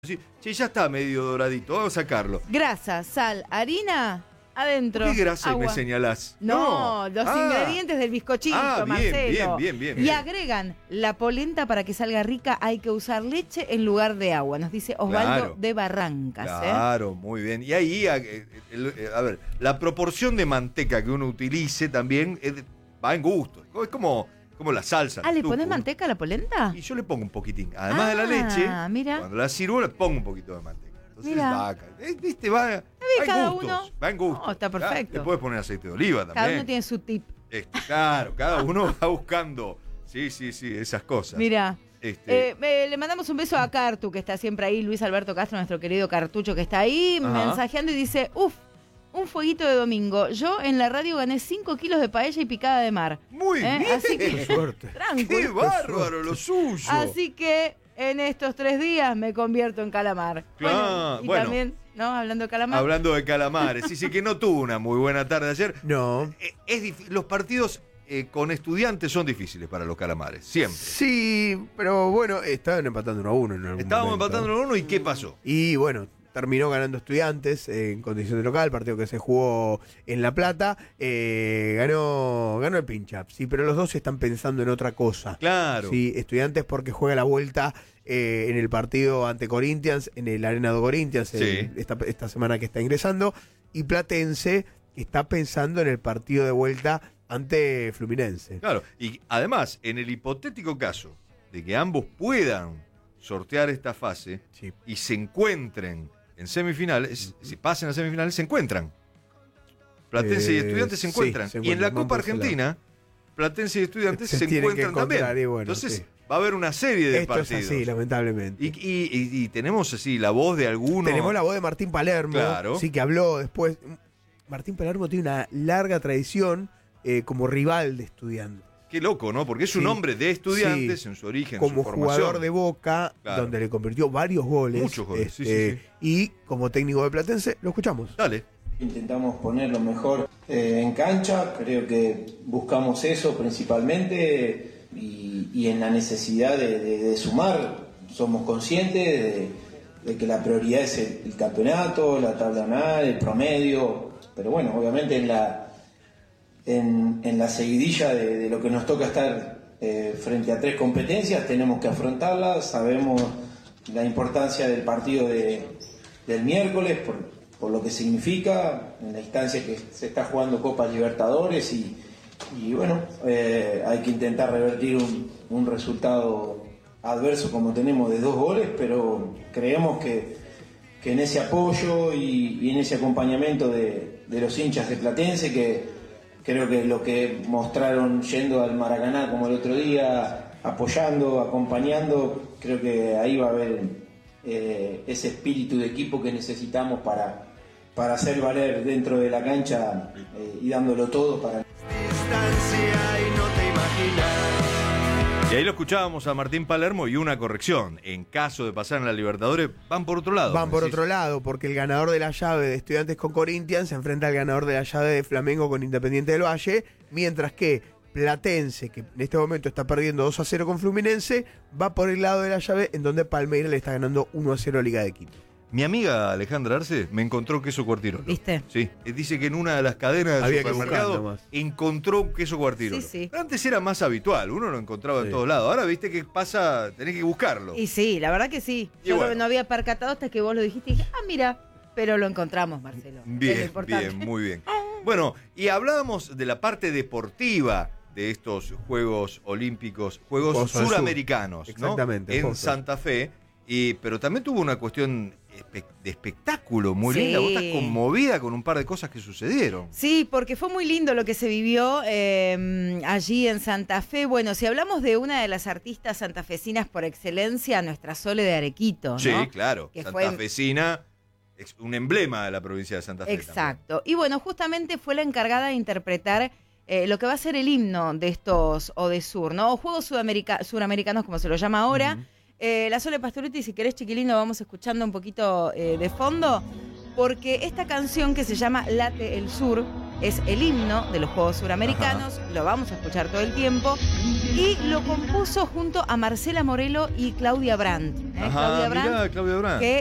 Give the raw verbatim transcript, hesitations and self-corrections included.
Sí, che, ya está medio doradito, vamos a sacarlo. Grasa, sal, harina, adentro. ¿Qué grasa agua. me señalás? No, no. los ah. ingredientes del bizcochito, ah, bien, Marcelo. Bien, bien, bien, y bien. agregan la polenta para que salga rica, hay que usar leche en lugar de agua, nos dice Osvaldo Claro. de Barrancas. Claro, ¿eh? Muy bien. Y ahí, a, a ver, la proporción de manteca que uno utilice también es de, va en gusto. Es como, como la salsa. Ah, ¿le tuco. pones manteca a la polenta? Y yo le pongo un poquitín. Además ah, de la leche, mira. cuando la sirvo le pongo un poquito de manteca. Entonces Mira. va, eh, ¿viste? Va, va en cada gustos. uno. Va en gustos. No, está perfecto. Le puedes poner aceite de oliva también. Cada uno tiene su tip. Este, claro, cada uno va buscando. Sí, sí, sí, esas cosas. Mira. Este, Eh, eh, le mandamos un beso a Cartu, que está siempre ahí, Luis Alberto Castro, nuestro querido Cartucho, que está ahí, Ajá. mensajeando y dice, uff, un fueguito de domingo. Yo en la radio gané cinco kilos de paella y picada de mar. Muy ¿Eh? bien. Así que, Qué suerte. tranquilo. ¡Qué bárbaro lo suyo! Así que en estos tres días me convierto en calamar. Claro, Bueno, y bueno. también, ¿no? Hablando de calamar. Hablando de calamares, sí, sí que no tuvo una muy buena tarde ayer. No. Eh, Es difí- los partidos eh, con estudiantes son difíciles para los calamares, siempre. Sí, pero bueno, estaban empatando uno a uno en algún Estábamos momento. empatando uno a uno y ¿qué pasó? Y bueno, terminó ganando Estudiantes eh, en condición de local, partido que se jugó en La Plata. Eh, ganó ganó el pincha, sí, pero los dos están pensando en otra cosa. Claro. Sí, Estudiantes porque juega la vuelta eh, en el partido ante Corinthians, en el Arena de Corinthians, Sí. el- esta, esta semana que está ingresando. Y Platense está pensando en el partido de vuelta ante Fluminense. Claro, y además, en el hipotético caso de que ambos puedan sortear esta fase Sí. y se encuentren en semifinales, si pasen a semifinales, se encuentran. Platense y Eh, Estudiantes se sí, encuentran. se y en la encuentran, Copa van por ese Argentina, Platense y Estudiantes Se se, tienen que encuentran también. encontrar y bueno, Entonces, sí. va a haber una serie de Esto partidos. es así, lamentablemente. Y, y- y- y tenemos así la voz de alguno. Tenemos la voz de Martín Palermo, Claro. sí, que habló después. Martín Palermo tiene una larga tradición eh, como rival de Estudiantes. Qué loco, ¿no? Porque es un Sí. hombre de Estudiantes Sí. en su origen, Como su formación. jugador de Boca, Claro. donde le convirtió varios goles. Muchos goles, sí, este, sí, sí. Y como técnico de Platense, lo escuchamos. Dale. Intentamos poner lo mejor eh, en cancha, creo que buscamos eso principalmente y, y en la necesidad de, de- de sumar, somos conscientes de, de que la prioridad es el, el campeonato, la tabla anual, el promedio, pero bueno, obviamente en la, en, en la seguidilla de, de lo que nos toca estar eh, frente a tres competencias tenemos que afrontarlas, sabemos la importancia del partido de, del miércoles por, por lo que significa en la instancia que se está jugando Copa Libertadores y, y bueno, eh, hay que intentar revertir un, un resultado adverso como tenemos de dos goles, pero creemos que, que en ese apoyo y, y en ese acompañamiento de, de los hinchas de Platense, que creo que lo que mostraron yendo al Maracaná como el otro día, apoyando, acompañando, creo que ahí va a haber eh, ese espíritu de equipo que necesitamos para, para hacer valer dentro de la cancha eh, y dándolo todo para... Y ahí lo escuchábamos a Martín Palermo y una corrección. En caso de pasar en la Libertadores, van por otro lado. Van por decís. otro lado, porque el ganador de la llave de Estudiantes con Corinthians se enfrenta al ganador de la llave de Flamengo con Independiente del Valle, mientras que Platense, que en este momento está perdiendo dos a cero con Fluminense, va por el lado de la llave en donde Palmeiras le está ganando uno a cero a Liga de Quito. Mi amiga Alejandra Arce me encontró queso cuartirolo. ¿Viste? Sí. Eh, Dice que en una de las cadenas de Había que supermercado buscar nomás. encontró queso cuartirolo. Sí, sí. Antes era más habitual, uno lo encontraba en Sí. todos lados. Ahora viste que pasa, tenés que buscarlo. Y sí, la verdad que sí. Y Yo bueno. no había percatado hasta que vos lo dijiste y dije, ah, mira, pero lo encontramos, Marcelo. Es lo Bien, importante. bien, muy bien. Bueno, y hablábamos de la parte deportiva de estos Juegos Olímpicos, Juegos Juegos al Sur. Suramericanos, ¿no? Exactamente, En Juegos. Santa Fe. Y, pero también tuvo una cuestión espe- de espectáculo muy Sí. linda. Vos estás conmovida con un par de cosas que sucedieron. Sí, porque fue muy lindo lo que se vivió eh, allí en Santa Fe. Bueno, si hablamos de una de las artistas santafesinas por excelencia, nuestra Sole de Arequito, ¿no? Sí, claro. Que Santa fue- Fecina, es un emblema de la provincia de Santa Fe. Exacto. Y bueno, justamente fue la encargada de interpretar eh, lo que va a ser el himno de estos Odesur, ¿no? O Juegos Sudamerica- Suramericanos, como se lo llama ahora. Ujú. Eh, la Sole Pastoruti, si querés, chiquilín, lo vamos escuchando un poquito eh, de fondo, porque esta canción que se llama Late el Sur es el himno de los Juegos Suramericanos, Ajá. lo vamos a escuchar todo el tiempo, y lo compuso junto a Marcela Morelo y Claudia Brandt. ¿eh? Ajá, Claudia Brandt, mirá, Claudia Brandt. que